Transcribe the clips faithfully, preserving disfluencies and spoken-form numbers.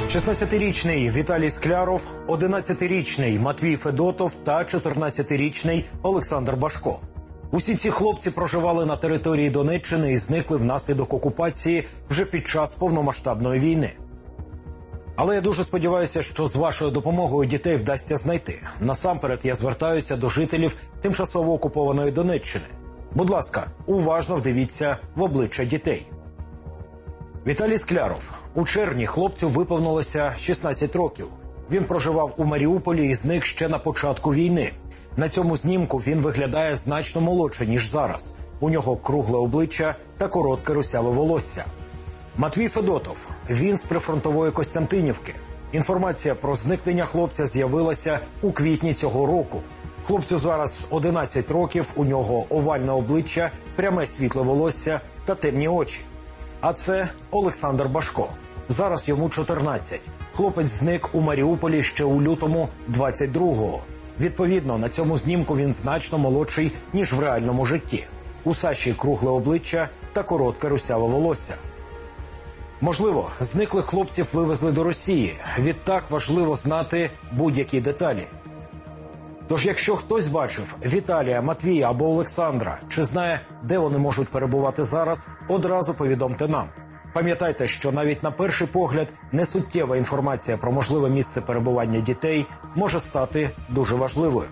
шістнадцятирічний Віталій Скляров, одинадцятирічний Матвій Федотов та чотирнадцятирічний Олександр Башко. Усі ці хлопці проживали на території Донеччини і зникли внаслідок окупації вже під час повномасштабної війни. Але я дуже сподіваюся, що з вашою допомогою дітей вдасться знайти. Насамперед я звертаюся до жителів тимчасово окупованої Донеччини. Будь ласка, уважно вдивіться в обличчя дітей. Віталій Скляров. У червні хлопцю виповнилося шістнадцять років. Він проживав у Маріуполі і зник ще на початку війни. На цьому знімку він виглядає значно молодше, ніж зараз. У нього кругле обличчя та коротке русяве волосся. Матвій Федотов. Він з прифронтової Костянтинівки. Інформація про зникнення хлопця з'явилася у квітні цього року. Хлопцю зараз одинадцять років, у нього овальне обличчя, пряме світле волосся та темні очі. А це Олександр Башко. Зараз йому чотирнадцять. Хлопець зник у Маріуполі ще у лютому двадцять другого. Відповідно, на цьому знімку він значно молодший, ніж в реальному житті. У Саші кругле обличчя та коротке русяве волосся. Можливо, зниклих хлопців вивезли до Росії. Відтак важливо знати будь-які деталі. Тож, якщо хтось бачив Віталія, Матвія або Олександра, чи знає, де вони можуть перебувати зараз, одразу повідомте нам. Пам'ятайте, що навіть на перший погляд несуттєва інформація про можливе місце перебування дітей може стати дуже важливою.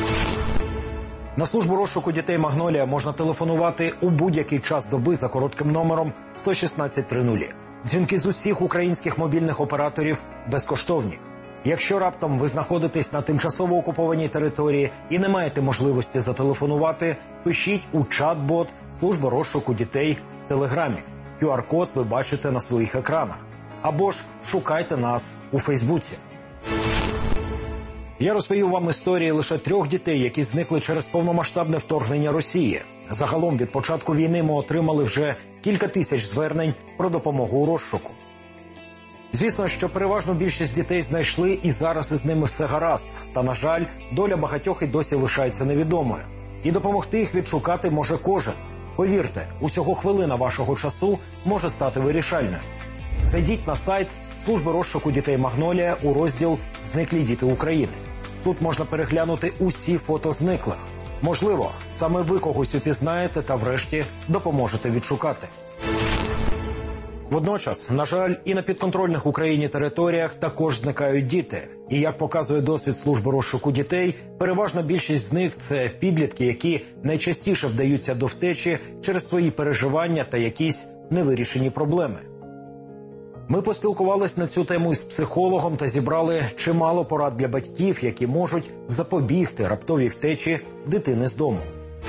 На службу розшуку дітей «Магнолія» можна телефонувати у будь-який час доби за коротким номером сто шістнадцять тридцять. Дзвінки з усіх українських мобільних операторів безкоштовні. Якщо раптом ви знаходитесь на тимчасово окупованій території і не маєте можливості зателефонувати, пишіть у чат-бот служби розшуку дітей в Телеграмі. ку ар код ви бачите на своїх екранах. Або ж шукайте нас у Фейсбуці. Я розповів вам історії лише трьох дітей, які зникли через повномасштабне вторгнення Росії. Загалом від початку війни ми отримали вже кілька тисяч звернень про допомогу у розшуку. Звісно, що переважну більшість дітей знайшли і зараз із ними все гаразд. Та, на жаль, доля багатьох і досі лишається невідомою. І допомогти їх відшукати може кожен. Повірте, усього хвилина вашого часу може стати вирішальною. Зайдіть на сайт служби розшуку дітей «Магнолія» у розділ «Зниклі діти України». Тут можна переглянути усі фото зниклих. Можливо, саме ви когось упізнаєте та врешті допоможете відшукати. Водночас, на жаль, і на підконтрольних Україні територіях також зникають діти. І, як показує досвід служби розшуку дітей, переважна більшість з них – це підлітки, які найчастіше вдаються до втечі через свої переживання та якісь невирішені проблеми. Ми поспілкувалися на цю тему із психологом та зібрали чимало порад для батьків, які можуть запобігти раптовій втечі дитини з дому.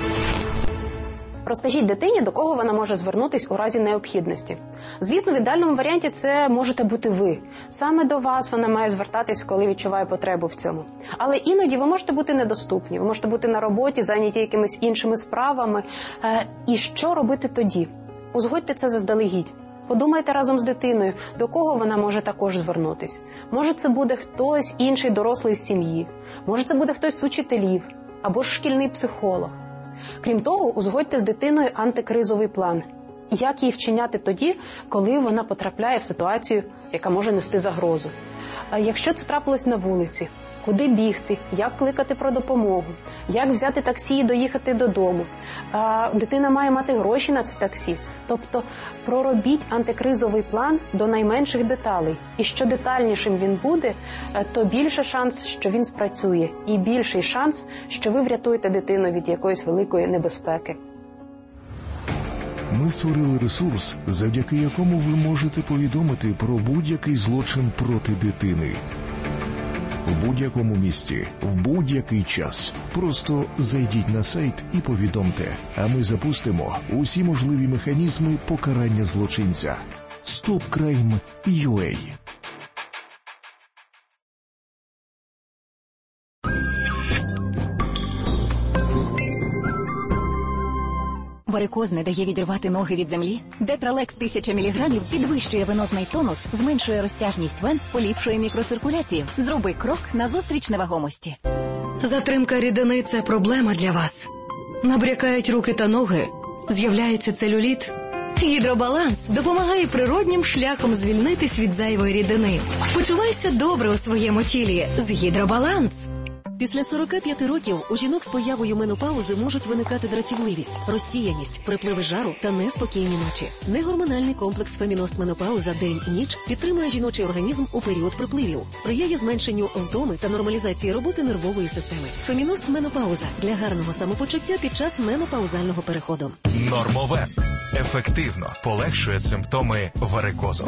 Розкажіть дитині, до кого вона може звернутись у разі необхідності. Звісно, в ідеальному варіанті це можете бути ви. Саме до вас вона має звертатись, коли відчуває потребу в цьому. Але іноді ви можете бути недоступні, ви можете бути на роботі, зайняті якимись іншими справами. І що робити тоді? Узгодьте це заздалегідь. Подумайте разом з дитиною, до кого вона може також звернутись. Може, це буде хтось інший дорослий з сім'ї, може, це буде хтось з учителів, або ж шкільний психолог. Крім того, узгодьте з дитиною антикризовий план. Як її вчиняти тоді, коли вона потрапляє в ситуацію, яка може нести загрозу. А якщо це трапилось на вулиці, куди бігти, як кликати про допомогу, як взяти таксі і доїхати додому. А дитина має мати гроші на це таксі. Тобто проробіть антикризовий план до найменших деталей. І що детальнішим він буде, то більше шанс, що він спрацює. І більший шанс, що ви врятуєте дитину від якоїсь великої небезпеки. Ми створили ресурс, завдяки якому ви можете повідомити про будь-який злочин проти дитини. В будь-якому місті, в будь-який час. Просто зайдіть на сайт і повідомте, а ми запустимо усі можливі механізми покарання злочинця. стоп крайм крапка ю а. Варикоз не дає відірвати ноги від землі? Детралекс тисяча міліграмів підвищує венозний тонус, зменшує розтяжність вен, поліпшує мікроциркуляцію. Зроби крок назустріч невагомості. Затримка рідини – це проблема для вас. Набрякають руки та ноги, з'являється целюліт Гідробаланс допомагає природнім шляхом звільнитись від зайвої рідини. Почувайся добре у своєму тілі з Гідробаланс. Після сорока п'яти років у жінок з появою менопаузи можуть виникати дратівливість, розсіяність, припливи жару та неспокійні ночі. Негормональний комплекс Феміност Менопауза день і ніч підтримує жіночий організм у період припливів, сприяє зменшенню втоми та нормалізації роботи нервової системи. Феміност Менопауза для гарного самопочуття під час менопаузального переходу. Нормовен ефективно полегшує симптоми варикозу.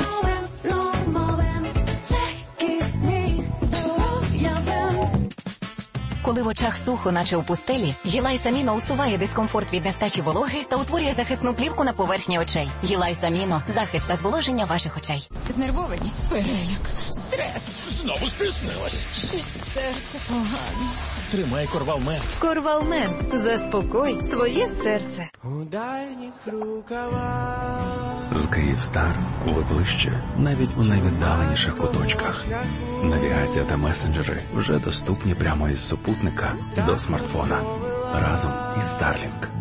Коли в очах сухо, наче у пустелі, Гілайс Аміно усуває дискомфорт від нестачі вологи та утворює захисну плівку на поверхні очей. Гілайс Аміно – захист та зволоження ваших очей. Знервованість, переляк, стрес. Знову стиснилась. Щось серце погано. Тримай Корвалмент. Корвалмен. Заспокой своє серце. У дальніх рукавах. З Київстар ви ближче, навіть у найвіддаленіших куточках. Навігація та месенджери вже доступні прямо із супутника до смартфона. Разом із Starlink.